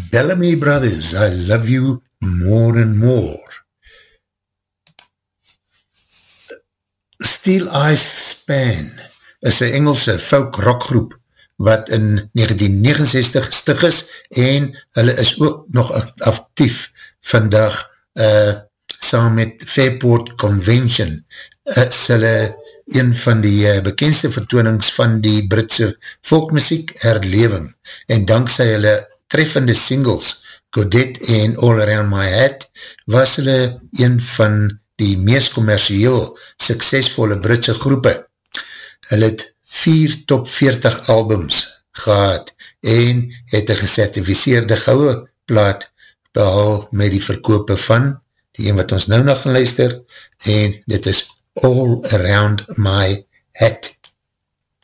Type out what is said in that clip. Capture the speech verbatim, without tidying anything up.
Bellamy Brothers, I love you more and more. Steel Eyes Span is een Engelse folk rockgroep wat in negentien negenenzestig gestig is en hulle is ook nog actief vandag uh, saam met Fairport Convention is hulle een van die uh, bekendste vertoonings van die Britse folkmusiek herlewing en dankzij hulle treffende singles Godette en All Around My Head was hulle een van die meest commercieel suksesvolle Britse groepe. Hulle het vier top veertig albums gehad en het een gesertificeerde goue plaat behal met die verkope van die een wat ons nou nog gaan luister en dit is All Around My Head.